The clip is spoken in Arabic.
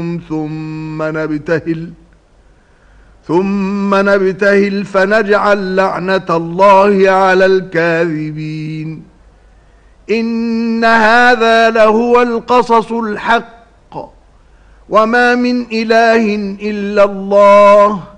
ثم نبتهل فنجعل لعنة الله على الكاذبين. إن هذا لهو القصص الحق وما من إله إلا الله